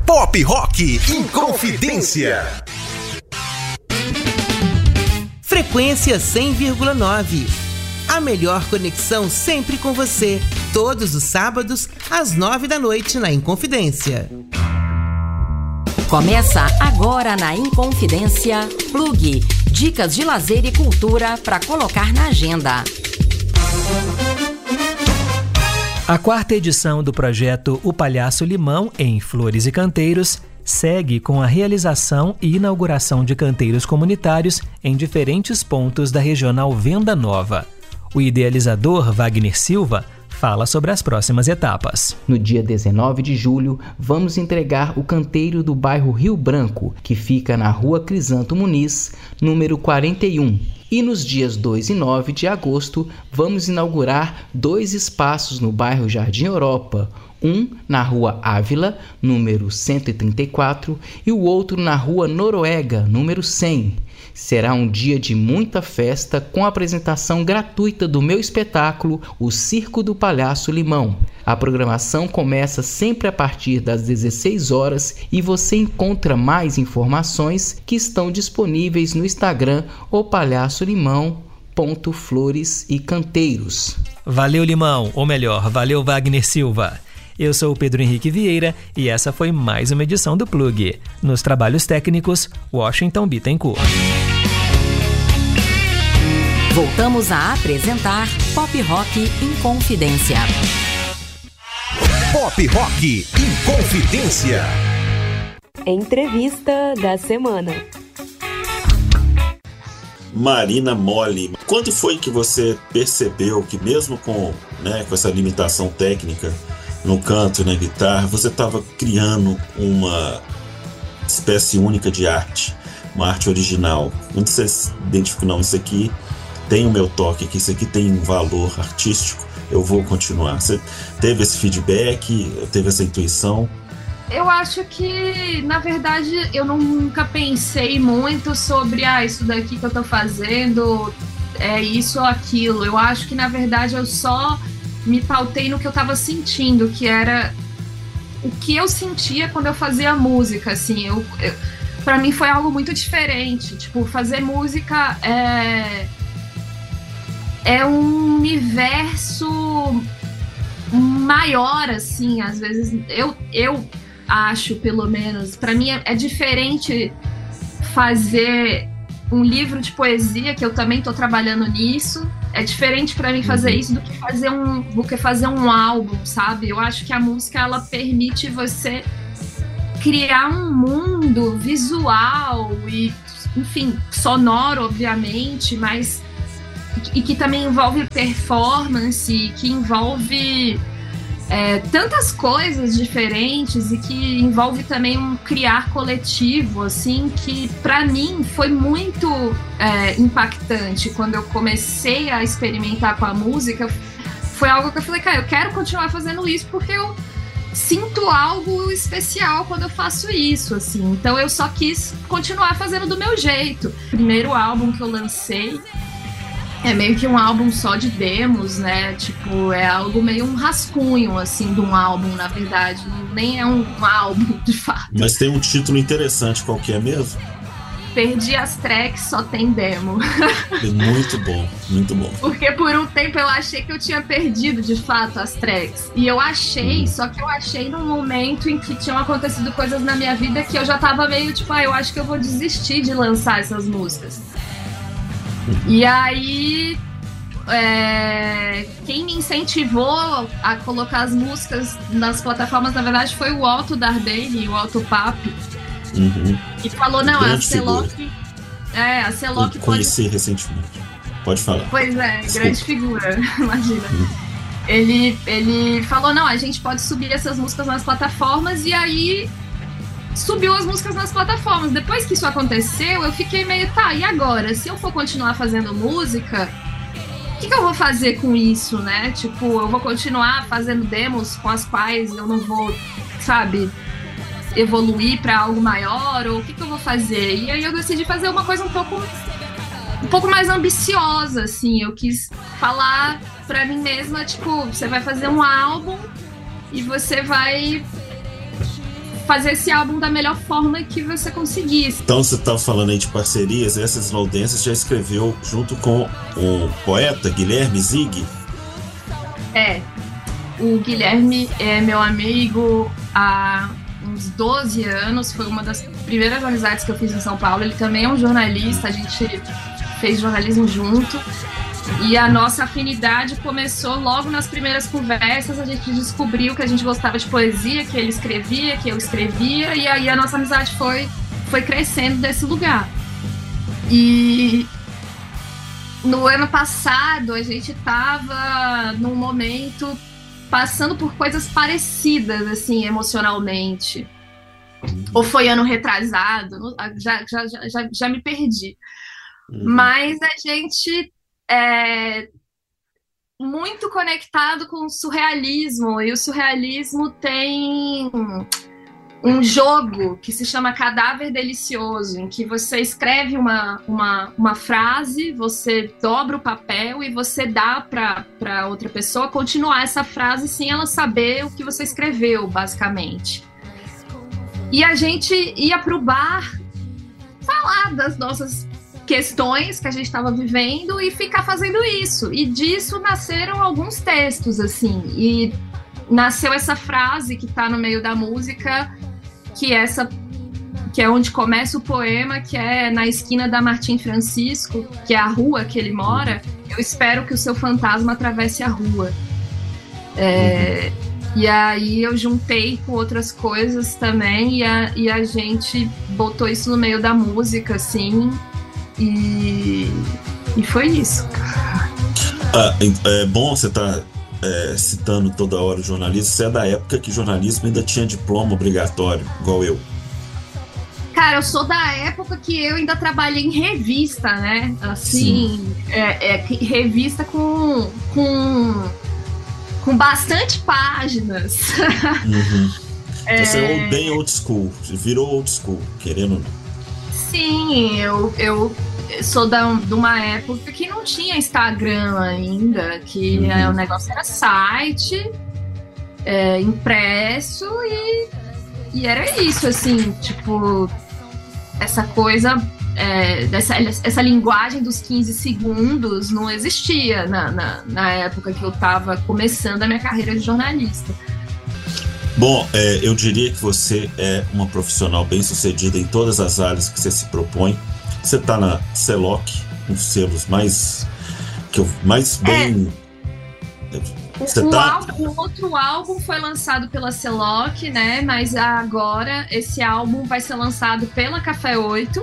Pop Rock Inconfidência. Frequência 100,9. A melhor conexão sempre com você. Todos os sábados, às 9 da noite, na Inconfidência. Começa agora na Inconfidência Plug. Dicas de lazer e cultura para colocar na agenda. A quarta edição do projeto O Palhaço Limão, em Flores e Canteiros, segue com a realização e inauguração de canteiros comunitários em diferentes pontos da regional Venda Nova. O idealizador, Wagner Silva, fala sobre as próximas etapas. No dia 19 de julho, vamos entregar o canteiro do bairro Rio Branco, que fica na Rua Crisanto Muniz, número 41. E nos dias 2 e 9 de agosto, vamos inaugurar 2 espaços no bairro Jardim Europa, um na Rua Ávila, número 134, e o outro na Rua Noruega, número 100. Será um dia de muita festa com a apresentação gratuita do meu espetáculo, O Circo do Palhaço Limão. A programação começa sempre a partir das 16 horas e você encontra mais informações que estão disponíveis no Instagram opalhaçolimão.flores e canteiros. Valeu, Limão, ou melhor, valeu, Wagner Silva. Eu sou o Pedro Henrique Vieira e essa foi mais uma edição do Plug. Nos trabalhos técnicos, Washington Bittencourt. Voltamos a apresentar Pop Rock Inconfidência. Pop Rock Inconfidência. Entrevista da semana. Marina Mole, quando foi que você percebeu que mesmo com essa limitação técnica no canto e na guitarra, você estava criando uma espécie única de arte, uma arte original? Quando você identificou, não, isso aqui tem o meu toque, que isso aqui tem um valor artístico, eu vou continuar. Você teve esse feedback, teve essa intuição? Eu acho que, na verdade, eu nunca pensei muito sobre isso daqui que eu tô fazendo, é isso ou aquilo. Eu acho que, na verdade, eu só me pautei no que eu tava sentindo, que era o que eu sentia quando eu fazia música, assim. Pra mim foi algo muito diferente. Tipo, fazer música é um universo maior, assim, às vezes. Eu acho, pelo menos, pra mim é diferente fazer um livro de poesia, que eu também tô trabalhando nisso. É diferente pra mim fazer isso do que fazer um álbum, sabe? Eu acho que a música, ela permite você criar um mundo visual e, enfim, sonoro, obviamente, mas e que também envolve performance, que envolve tantas coisas diferentes e que envolve também um criar coletivo, assim, que pra mim foi muito impactante. Quando eu comecei a experimentar com a música, foi algo que eu falei, cara, eu quero continuar fazendo isso porque eu sinto algo especial quando eu faço isso, assim. Então eu só quis continuar fazendo do meu jeito. O primeiro álbum que eu lancei é meio que um álbum só de demos, né? Tipo, é algo meio um rascunho, assim, de um álbum, na verdade. Nem é um álbum, de fato. Mas tem um título interessante, qual que é mesmo? Perdi as tracks, só tem demo. Muito bom, muito bom. Porque por um tempo eu achei que eu tinha perdido, de fato, as tracks. E eu achei, só que eu achei num momento em que tinham acontecido coisas na minha vida que eu já tava meio, tipo, eu acho que eu vou desistir de lançar essas músicas. E aí, quem me incentivou a colocar as músicas nas plataformas, na verdade, foi o Otto Dardenne, o Otto Papi, que falou, não, a Celoc... a Celoc pode... Conheci recentemente. Pode falar. Pois é, desculpa. Grande figura, imagina. Ele falou, não, a gente pode subir essas músicas nas plataformas, e aí subiu as músicas nas plataformas. Depois que isso aconteceu, eu fiquei meio, e agora? Se eu for continuar fazendo música, o que eu vou fazer com isso, né? Tipo, eu vou continuar fazendo demos com as quais eu não vou, sabe, evoluir pra algo maior, ou o que eu vou fazer? E aí eu decidi fazer uma coisa um pouco mais ambiciosa, assim. Eu quis falar pra mim mesma, tipo, você vai fazer um álbum e você vai fazer esse álbum da melhor forma que você conseguisse. Então você estava falando aí de parcerias, essa Slow Dance já escreveu junto com o poeta Guilherme Zig? O Guilherme é meu amigo há uns 12 anos, foi uma das primeiras amizades que eu fiz em São Paulo. Ele também é um jornalista, a gente fez jornalismo junto. E a nossa afinidade começou logo nas primeiras conversas. A gente descobriu que a gente gostava de poesia, que ele escrevia, que eu escrevia, e aí a nossa amizade foi crescendo desse lugar. E no ano passado a gente estava num momento passando por coisas parecidas, assim, emocionalmente. Ou foi ano retrasado, já me perdi. Mas a gente muito conectado com o surrealismo, e o surrealismo tem um jogo que se chama Cadáver Delicioso, em que você escreve uma frase, você dobra o papel e você dá para outra pessoa continuar essa frase sem ela saber o que você escreveu, basicamente. E a gente ia pro bar falar das nossas questões que a gente estava vivendo e ficar fazendo isso. E disso nasceram alguns textos, assim. E nasceu essa frase que está no meio da música, que é onde começa o poema, que é na esquina da Martim Francisco, que é a rua que ele mora. Eu espero que o seu fantasma atravesse a rua. E aí eu juntei com outras coisas também, e a gente botou isso no meio da música, assim. E foi isso. É bom você estar citando toda hora o jornalismo. Você é da época que jornalismo ainda tinha diploma obrigatório, igual eu. Cara, eu sou da época que eu ainda trabalhei em revista, né? Assim, revista com bastante páginas. Você é bem old school, virou old school, querendo ou não. Sim, eu sou de uma época que não tinha Instagram ainda, que o negócio era site, impresso, e era isso, assim, tipo, essa coisa, essa linguagem dos 15 segundos não existia na época que eu estava começando a minha carreira de jornalista. Bom, eu diria que você é uma profissional bem-sucedida em todas as áreas que você se propõe. Você está na CELOC, um dos selos mais bem... O outro álbum foi lançado pela CELOC, né? Mas agora esse álbum vai ser lançado pela Café 8.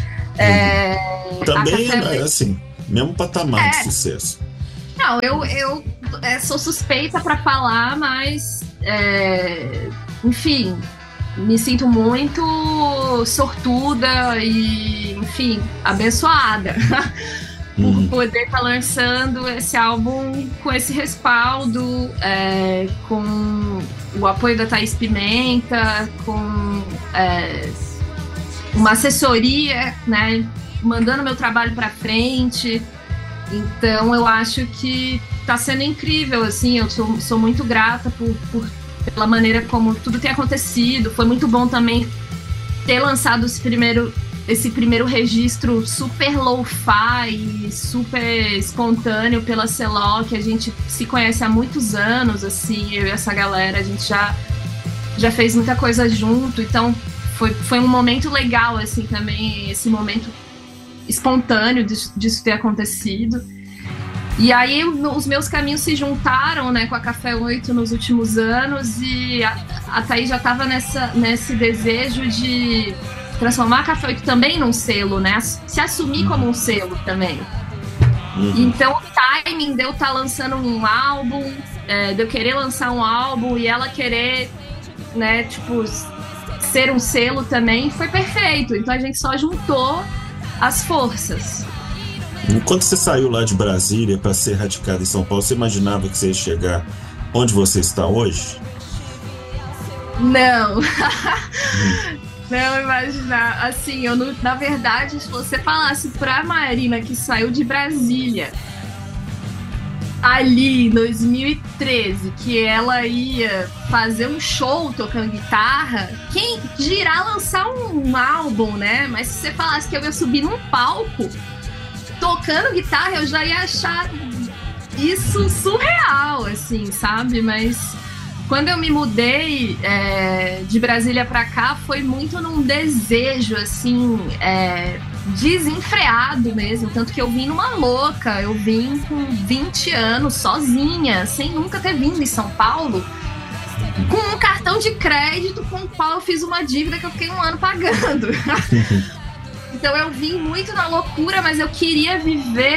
Também é assim, mesmo patamar de sucesso. Não, eu sou suspeita para falar, mas enfim, me sinto muito sortuda e, enfim, abençoada por poder estar lançando esse álbum com esse respaldo, com o apoio da Thaís Pimenta, com uma assessoria, né, mandando meu trabalho para frente. Então eu acho que tá sendo incrível, assim, eu sou muito grata pela maneira como tudo tem acontecido. Foi muito bom também ter lançado esse primeiro registro super lo-fi, super espontâneo pela CELOC. A gente se conhece há muitos anos, assim, eu e essa galera, a gente já fez muita coisa junto, então foi um momento legal, assim, também, esse momento espontâneo disso ter acontecido. E aí os meus caminhos se juntaram, né, com a Café 8 nos últimos anos, e a Thaís já estava nesse desejo de transformar a Café 8 também num selo, né, se assumir como um selo também. Então o timing de eu estar lançando um álbum, de eu querer lançar um álbum e ela querer, né, tipo, ser um selo também, foi perfeito. Então a gente só juntou as forças. Quando você saiu lá de Brasília para ser radicada em São Paulo, você imaginava que você ia chegar onde você está hoje? Não. Não imaginar. Assim, na verdade, se você falasse pra Marina que saiu de Brasília ali em 2013, que ela ia fazer um show tocando guitarra, quem dirá lançar um álbum, né? Mas se você falasse que eu ia subir num palco tocando guitarra, eu já ia achar isso surreal, assim, sabe? Mas quando eu me mudei de Brasília pra cá, foi muito num desejo, assim, desenfreado mesmo. Tanto que eu vim numa louca, eu vim com 20 anos, sozinha, sem nunca ter vindo em São Paulo, com um cartão de crédito com o qual eu fiz uma dívida que eu fiquei 1 ano pagando. Então eu vim muito na loucura, mas eu queria viver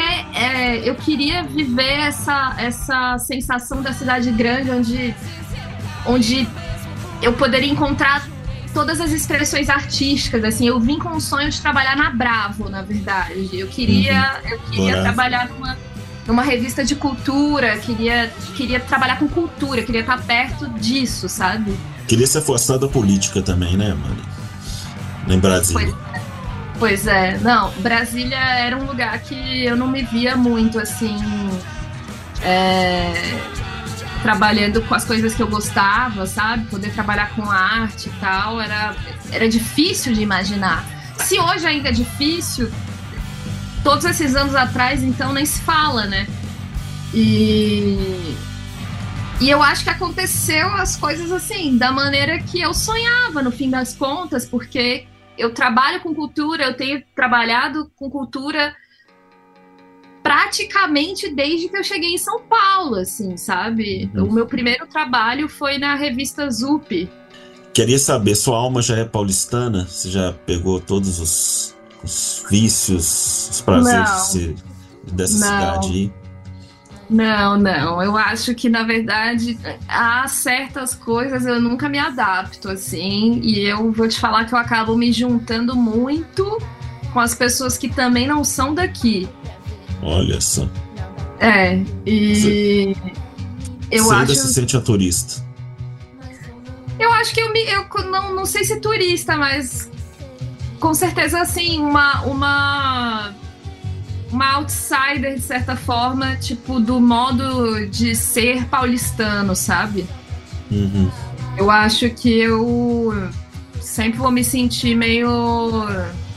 essa sensação da cidade grande, onde eu poderia encontrar todas as expressões artísticas, assim. Eu vim com o sonho de trabalhar na Bravo, na verdade. Eu queria trabalhar numa revista de cultura, queria trabalhar com cultura, queria estar perto disso, sabe? Queria se afastar da política também, né, Mari? Em Brasília. Pois é. Não, Brasília era um lugar que eu não me via muito, assim, trabalhando com as coisas que eu gostava, sabe? Poder trabalhar com arte e tal, era difícil de imaginar. Se hoje ainda é difícil, todos esses anos atrás, então, nem se fala, né? E eu acho que aconteceu as coisas assim, da maneira que eu sonhava, no fim das contas, porque eu trabalho com cultura, eu tenho trabalhado com cultura praticamente desde que eu cheguei em São Paulo, assim, sabe? O meu primeiro trabalho foi na revista Zup. Queria saber, sua alma já é paulistana? Você já pegou todos os vícios, os prazeres dessa cidade aí? Não. Eu acho que, na verdade, há certas coisas eu nunca me adapto, assim, e eu vou te falar que eu acabo me juntando muito com as pessoas que também não são daqui. Olha só. Eu você acho... ainda se sente a turista? Eu acho que eu não sei se turista, mas com certeza, assim, uma outsider, de certa forma, tipo, do modo de ser paulistano, sabe? Uhum. Eu acho que eu sempre vou me sentir meio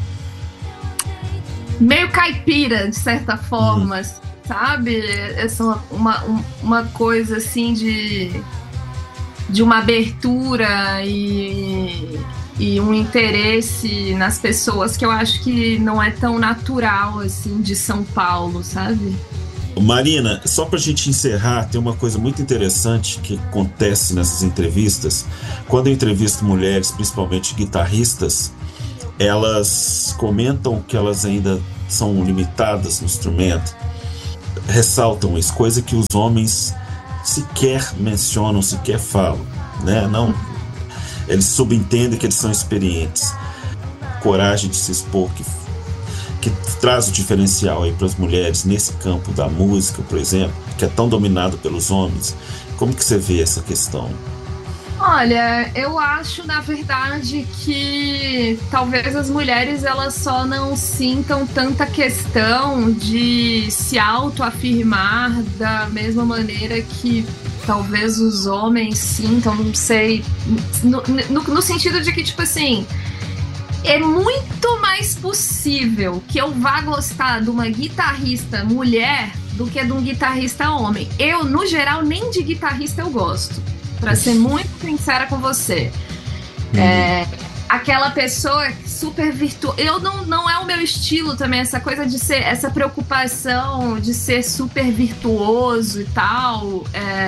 caipira, de certa forma, sabe? Essa uma coisa, assim, de uma abertura e um interesse nas pessoas que eu acho que não é tão natural, assim, de São Paulo, sabe? Marina, só pra gente encerrar, tem uma coisa muito interessante que acontece nessas entrevistas. Quando eu entrevisto mulheres, principalmente guitarristas, elas comentam que elas ainda são limitadas no instrumento, ressaltam isso, coisa que os homens sequer mencionam, sequer falam, né? Não, eles subentendem que eles são experientes. Coragem de se expor, que traz o diferencial aí para as mulheres nesse campo da música, por exemplo, que é tão dominado pelos homens. Como que você vê essa questão? Olha, eu acho, na verdade, que talvez as mulheres elas só não sintam tanta questão de se autoafirmar da mesma maneira que talvez os homens sintam, não sei, no sentido de que, tipo assim, é muito mais possível que eu vá gostar de uma guitarrista mulher do que de um guitarrista homem. Eu, no geral, nem de guitarrista eu gosto, pra ser muito sincera com você. Aquela pessoa super virtuosa. Não é o meu estilo também, essa coisa de ser, essa preocupação de ser super virtuoso e tal.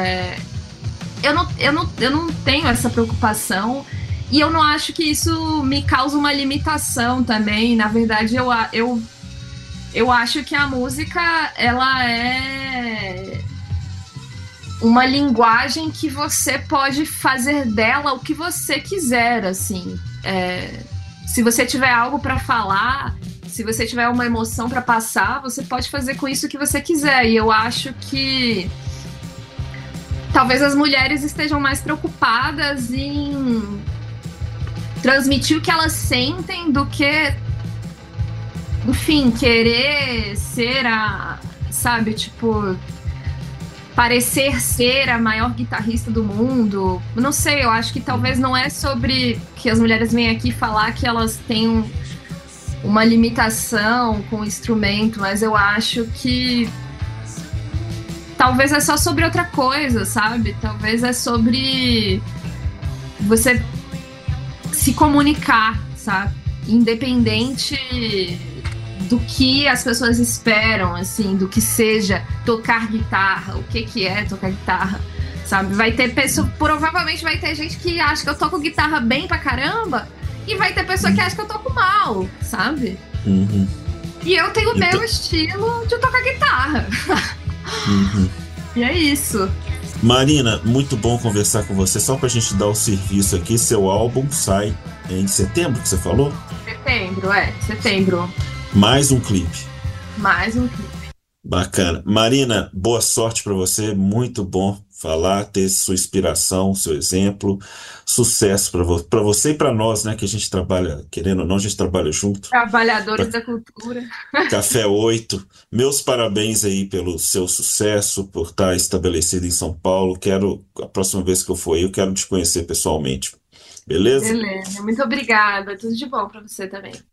Eu não tenho essa preocupação. E eu não acho que isso me causa uma limitação também. Na verdade, eu acho que a música, ela é uma linguagem que você pode fazer dela o que você quiser, assim. Se você tiver algo para falar, se você tiver uma emoção para passar, você pode fazer com isso o que você quiser. E eu acho que talvez as mulheres estejam mais preocupadas em transmitir o que elas sentem do que, enfim, querer ser sabe, tipo, parecer ser a maior guitarrista do mundo. Não sei, eu acho que talvez não é sobre que as mulheres vêm aqui falar que elas têm uma limitação com o instrumento, mas eu acho que talvez é só sobre outra coisa, sabe? Talvez é sobre você se comunicar, sabe? Independente do que as pessoas esperam, assim, do que seja tocar guitarra, o que é tocar guitarra, sabe? Vai ter pessoa, provavelmente vai ter gente que acha que eu toco guitarra bem pra caramba, e vai ter pessoa que acha que eu toco mal, sabe? Uhum. E eu tenho o meu estilo de tocar guitarra. Uhum. E é isso. Marina, muito bom conversar com você. Só pra gente dar o serviço aqui, seu álbum sai em setembro, que você falou? Setembro. Mais um clipe. Mais um clipe. Bacana. Marina, boa sorte pra você. Muito bom falar, ter sua inspiração, seu exemplo. Sucesso pra você e pra nós, né? Que a gente trabalha, querendo ou não, a gente trabalha junto. Trabalhadores da cultura. Café 8. Meus parabéns aí pelo seu sucesso, por estar estabelecido em São Paulo. A próxima vez que eu for aí, eu quero te conhecer pessoalmente. Beleza? Beleza. Muito obrigada. Tudo de bom pra você também.